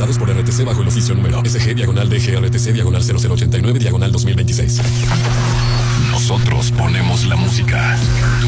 autorizados por RTC bajo el oficio número SG/DGRTC/0089/2026. Nosotros ponemos la música.